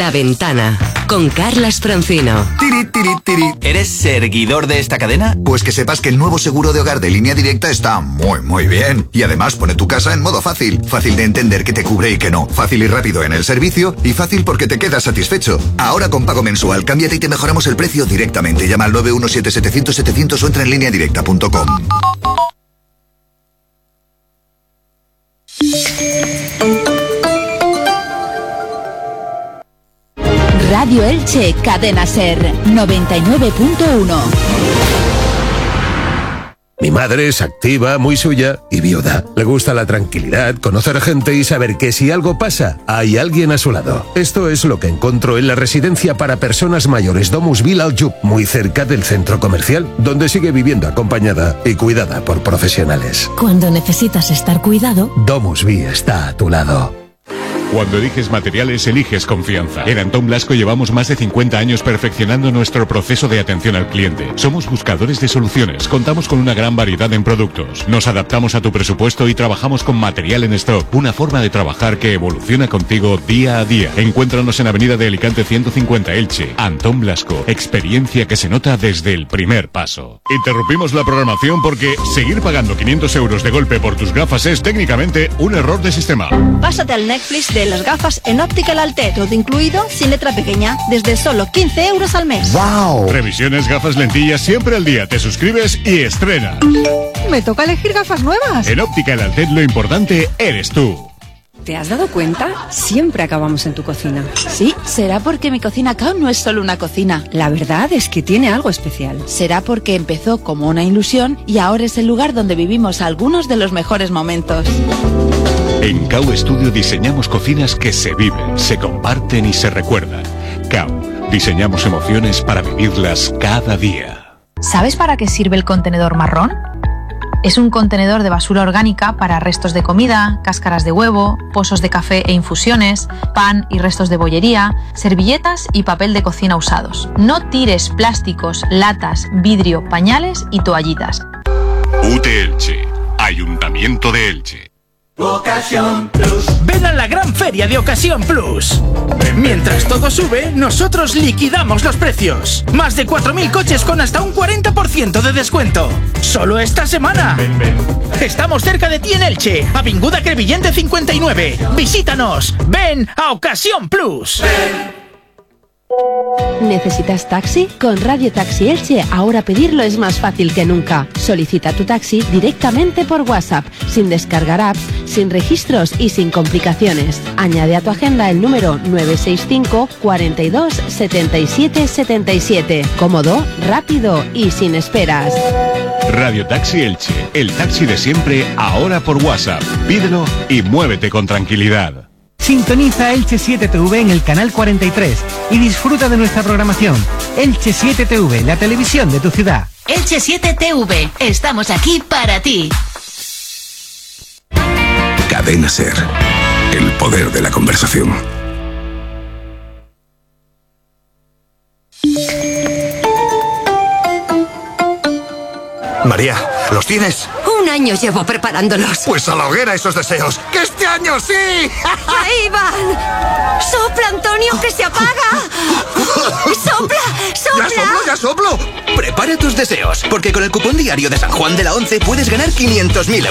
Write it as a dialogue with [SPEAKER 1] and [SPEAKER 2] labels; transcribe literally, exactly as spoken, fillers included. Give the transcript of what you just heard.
[SPEAKER 1] La Ventana, con Carlas Francino.
[SPEAKER 2] Tiri, tiri, tiri.
[SPEAKER 3] ¿Eres seguidor de esta cadena?
[SPEAKER 2] Pues que sepas que el nuevo seguro de hogar de Línea Directa está muy, muy bien. Y además pone tu casa en modo fácil. Fácil de entender que te cubre y que no. Fácil y rápido en el servicio. Y fácil porque te quedas satisfecho. Ahora con pago mensual, cámbiate y te mejoramos el precio directamente. Llama al nueve uno siete setecientos setecientos o entra en línea directa punto com.
[SPEAKER 4] Radio Elche, Cadena Ser, noventa y nueve punto uno.
[SPEAKER 5] Mi madre es activa, muy suya y viuda. Le gusta la tranquilidad, conocer a gente y saber que si algo pasa, hay alguien a su lado. Esto es lo que encontró en la residencia para personas mayores Domus Vila Aljub, muy cerca del centro comercial, donde sigue viviendo acompañada y cuidada por profesionales.
[SPEAKER 4] Cuando necesitas estar cuidado,
[SPEAKER 5] Domus Vi está a tu lado.
[SPEAKER 6] Cuando eliges materiales, eliges confianza. En Antón Blasco llevamos más de cincuenta años perfeccionando nuestro proceso de atención al cliente. Somos buscadores de soluciones, contamos con una gran variedad en productos. Nos adaptamos a tu presupuesto y trabajamos con material en stock. Una forma de trabajar que evoluciona contigo día a día. Encuéntranos en Avenida de Alicante ciento cincuenta Elche. Antón Blasco, experiencia que se nota desde el primer paso. Interrumpimos la programación porque seguir pagando quinientos euros de golpe por tus gafas es técnicamente un error de sistema.
[SPEAKER 7] Pásate al Netflix de las gafas en Óptica El Alté, todo incluido, sin letra pequeña, desde solo quince euros al mes.
[SPEAKER 5] ¡Wow!
[SPEAKER 6] Revisiones, gafas, lentillas, siempre al día. Te suscribes y estrena.
[SPEAKER 7] Me toca elegir gafas nuevas.
[SPEAKER 6] En Óptica El Alté lo importante eres tú.
[SPEAKER 8] ¿Te has dado cuenta? Siempre acabamos en tu cocina.
[SPEAKER 4] sí, será porque mi cocina Cao no es solo una cocina.
[SPEAKER 8] La verdad es que tiene algo especial.
[SPEAKER 4] Será porque empezó como una ilusión y ahora es el lugar donde vivimos algunos de los mejores momentos.
[SPEAKER 6] En Cao Studio diseñamos cocinas que se viven, se comparten y se recuerdan. Cao, diseñamos emociones para vivirlas cada día.
[SPEAKER 9] ¿Sabes para qué sirve el contenedor marrón? Es un contenedor de basura orgánica para restos de comida, cáscaras de huevo, pozos de café e infusiones, pan y restos de bollería, servilletas y papel de cocina usados. No tires plásticos, latas, vidrio, pañales y toallitas.
[SPEAKER 6] U T Elche, Ayuntamiento de Elche.
[SPEAKER 10] Ocasión Plus. Ven a la gran feria de Ocasión Plus. Mientras todo sube, nosotros liquidamos los precios. Más de cuatro mil coches con hasta un cuarenta por ciento de descuento. Solo esta semana. Ven, ven. Estamos cerca de ti en Elche, Avinguda Crevillente cincuenta y nueve. Visítanos. Ven a Ocasión Plus. Ven.
[SPEAKER 4] ¿Necesitas taxi? Con Radio Taxi Elche ahora pedirlo es más fácil que nunca. Solicita tu taxi directamente por WhatsApp, sin descargar apps, sin registros y sin complicaciones. Añade a tu agenda el número nueve seis cinco, cuarenta y dos, setenta y siete, setenta y siete. Cómodo, rápido y sin esperas.
[SPEAKER 6] Radio Taxi Elche, el taxi de siempre, ahora por WhatsApp. Pídelo y muévete con tranquilidad.
[SPEAKER 11] Sintoniza Elche siete T V en el canal cuarenta y tres y disfruta de nuestra programación. Elche siete T V, la televisión de tu ciudad.
[SPEAKER 4] Elche siete T V, estamos aquí para ti.
[SPEAKER 12] Cadena Ser, el poder de la conversación.
[SPEAKER 2] María, ¿los tienes?
[SPEAKER 13] Un año llevo preparándolos.
[SPEAKER 2] Pues a la hoguera esos deseos. ¡Que este año sí!
[SPEAKER 13] ¡Ahí van! ¡Sopla, Antonio, que se apaga! ¡Sopla, sopla!
[SPEAKER 3] ¡Ya soplo, ya soplo! Prepara tus deseos, porque con el cupón diario de San Juan de la Once puedes ganar quinientos mil euros.